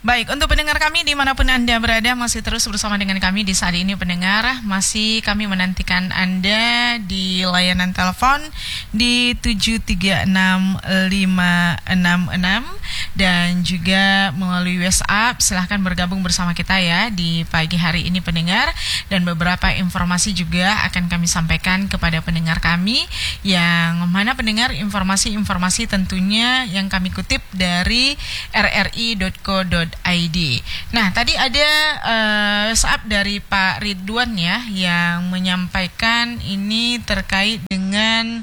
Baik, untuk pendengar kami dimanapun Anda berada, masih terus bersama dengan kami di saat ini pendengar. Masih kami menantikan Anda di layanan telepon di 7365666 dan juga melalui WhatsApp. Silahkan bergabung bersama kita ya di pagi hari ini pendengar. Dan beberapa informasi juga akan kami sampaikan kepada pendengar kami, yang mana pendengar informasi-informasi tentunya yang kami kutip dari rri.co.id. Nah, tadi ada WhatsApp dari Pak Ridwan ya, yang menyampaikan ini terkait dengan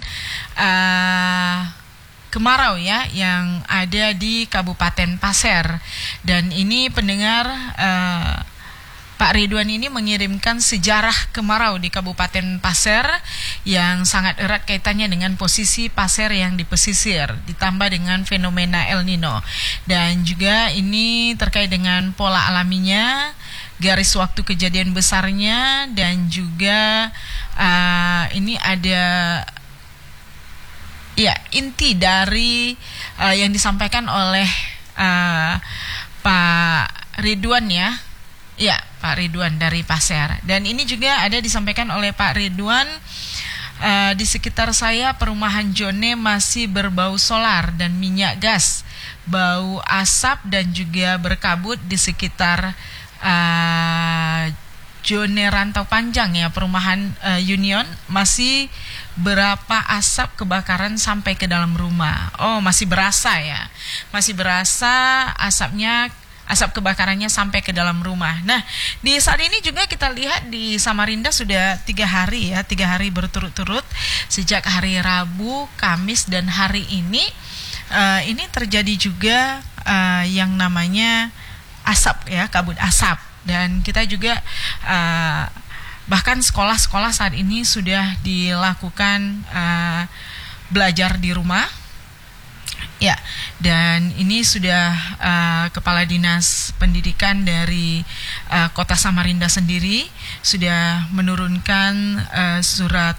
kemarau ya yang ada di Kabupaten Pasir. Dan ini pendengar, Pak Ridwan ini mengirimkan sejarah kemarau di Kabupaten Pasir yang sangat erat kaitannya dengan posisi pasir yang di pesisir, ditambah dengan fenomena El Nino. Dan juga ini terkait dengan pola alaminya, garis waktu kejadian besarnya, dan juga ini ada ya inti dari yang disampaikan oleh Pak Ridwan ya. Ya, Pak Ridwan dari Pasir. Dan ini juga ada disampaikan oleh Pak Ridwan, di sekitar saya perumahan Jone masih berbau solar dan minyak gas, bau asap dan juga berkabut di sekitar Jone Rantau Panjang ya, perumahan Union, masih berapa asap kebakaran sampai ke dalam rumah. Oh, masih berasa ya. Masih berasa asapnya, asap kebakarannya sampai ke dalam rumah. Nah, di saat ini juga kita lihat di Samarinda sudah 3 hari ya, 3 hari berturut-turut sejak hari Rabu, Kamis dan hari ini. Ini terjadi juga yang namanya asap ya, kabut asap. Dan kita juga bahkan sekolah-sekolah saat ini sudah dilakukan belajar di rumah. Ya, dan ini sudah Kepala Dinas Pendidikan dari Kota Samarinda sendiri sudah menurunkan surat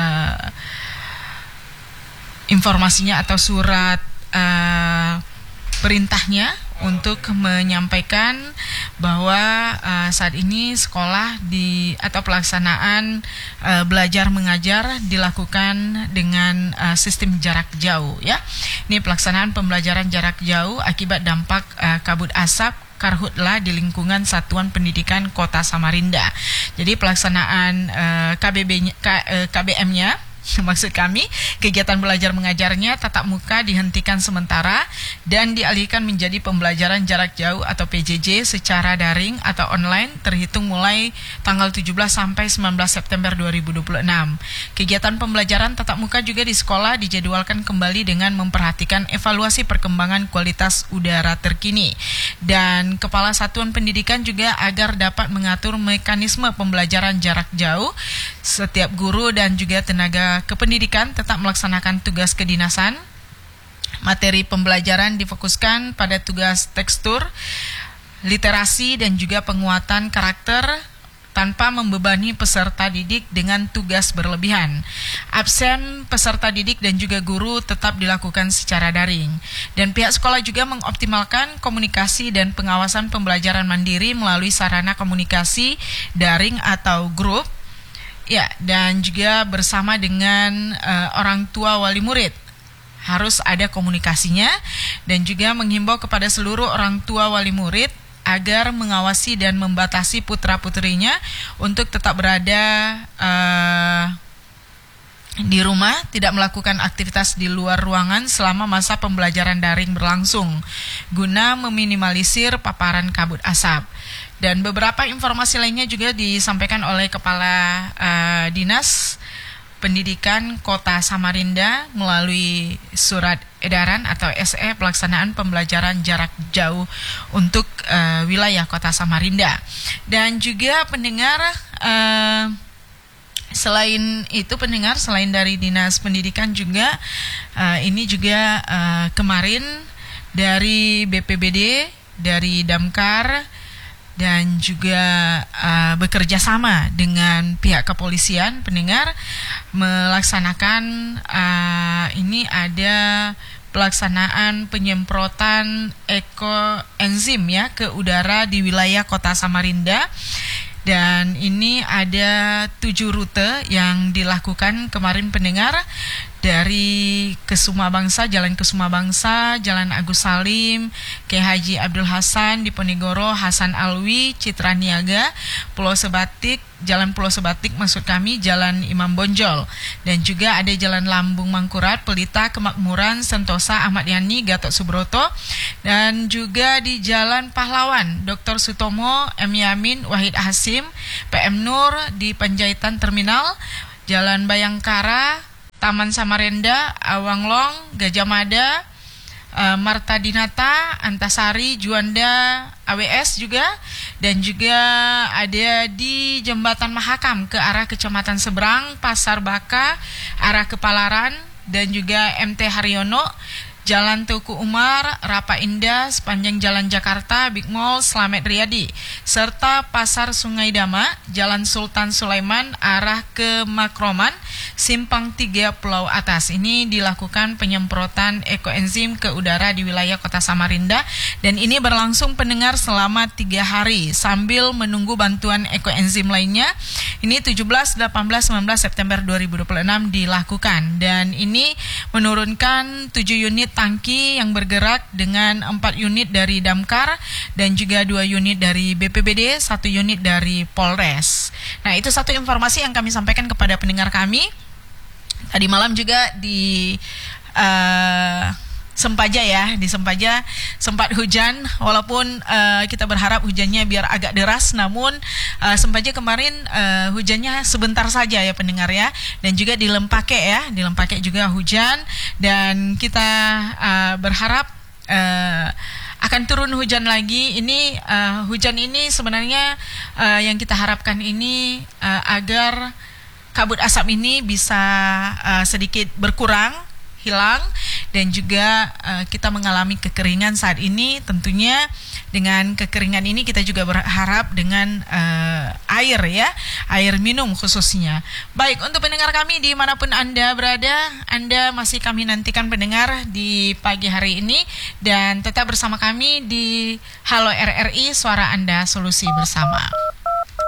informasinya atau surat perintahnya untuk menyampaikan bahwa saat ini sekolah atau pelaksanaan belajar mengajar dilakukan dengan sistem jarak jauh ya. Ini pelaksanaan pembelajaran jarak jauh akibat dampak kabut asap karhutla di lingkungan Satuan Pendidikan Kota Samarinda. Jadi pelaksanaan KBM-nya, maksud kami, kegiatan belajar mengajarnya tatap muka dihentikan sementara dan dialihkan menjadi pembelajaran jarak jauh atau PJJ secara daring atau online terhitung mulai tanggal 17 sampai 19 September 2026. Kegiatan pembelajaran tatap muka juga di sekolah dijadwalkan kembali dengan memperhatikan evaluasi perkembangan kualitas udara terkini. Dan Kepala Satuan Pendidikan juga agar dapat mengatur mekanisme pembelajaran jarak jauh, setiap guru dan juga tenaga kependidikan tetap melaksanakan tugas kedinasan. Materi pembelajaran difokuskan pada tugas tekstur, literasi dan juga penguatan karakter tanpa membebani peserta didik dengan tugas berlebihan. Absen peserta didik dan juga guru tetap dilakukan secara daring. Dan pihak sekolah juga mengoptimalkan komunikasi dan pengawasan pembelajaran mandiri melalui sarana komunikasi daring atau grup. Ya, dan juga bersama dengan orang tua wali murid. Harus ada komunikasinya, dan juga menghimbau kepada seluruh orang tua wali murid agar mengawasi dan membatasi putra-putrinya untuk tetap berada di rumah, tidak melakukan aktivitas di luar ruangan selama masa pembelajaran daring berlangsung, guna meminimalisir paparan kabut asap. Dan beberapa informasi lainnya juga disampaikan oleh Kepala Dinas Pendidikan Kota Samarinda melalui surat edaran atau SE pelaksanaan pembelajaran jarak jauh untuk wilayah Kota Samarinda. Dan juga pendengar, selain itu pendengar, selain dari Dinas Pendidikan juga ini juga kemarin dari BPBD, dari Damkar, dan juga bekerja sama dengan pihak kepolisian pendengar melaksanakan ini ada pelaksanaan penyemprotan ekoenzim ya ke udara di wilayah Kota Samarinda. Dan ini ada 7 rute yang dilakukan kemarin pendengar, dari Kesuma Bangsa, Jalan Kesuma Bangsa, Jalan Agus Salim, K. Haji Abdul Hasan, Diponegoro, Hasan Alwi, Citra Niaga, Pulau Sebatik, Jalan Pulau Sebatik maksud kami, Jalan Imam Bonjol. Dan juga ada Jalan Lambung Mangkurat, Pelita, Kemakmuran, Sentosa, Ahmad Yani, Gatot Subroto. Dan juga di Jalan Pahlawan, Dr. Sutomo, M. Yamin, Wahid Hasim, PM Nur di Panjaitan Terminal, Jalan Bayangkara, Taman Samarinda, Awanglong, Gajah Mada, Marta Dinata, Antasari, Juanda, AWS juga. Dan juga ada di Jembatan Mahakam ke arah Kecamatan Seberang, Pasar Baka, arah Kepalaran, dan juga MT Haryono, Jalan Tuku Umar, Rapa Indah, sepanjang Jalan Jakarta, Big Mall, Slamet Riyadi, serta Pasar Sungai Dama, Jalan Sultan Sulaiman, arah ke Makroman, Simpang 3 Pulau Atas. Ini dilakukan penyemprotan ekoenzim ke udara di wilayah Kota Samarinda, dan ini berlangsung pendengar selama 3 hari sambil menunggu bantuan ekoenzim lainnya. Ini 17, 18, 19 September 2026 dilakukan, dan ini menurunkan 7 unit tangki yang bergerak dengan 4 unit dari Damkar dan juga 2 unit dari BPBD, 1 unit dari Polres. Nah, itu satu informasi yang kami sampaikan kepada pendengar kami. Tadi malam juga di Sempaja ya, di Sempaja sempat hujan, walaupun kita berharap hujannya biar agak deras, namun Sempaja kemarin hujannya sebentar saja ya pendengar ya. Dan juga di Lempake ya, di Lempake juga hujan, dan kita berharap akan turun hujan lagi. Ini hujan ini sebenarnya yang kita harapkan ini agar kabut asap ini bisa sedikit berkurang, hilang, dan juga kita mengalami kekeringan saat ini. Tentunya dengan kekeringan ini kita juga berharap dengan air ya, air minum khususnya. Baik, untuk pendengar kami dimanapun Anda berada, Anda masih kami nantikan pendengar di pagi hari ini, dan tetap bersama kami di Halo RRI, Suara Anda, Solusi Bersama.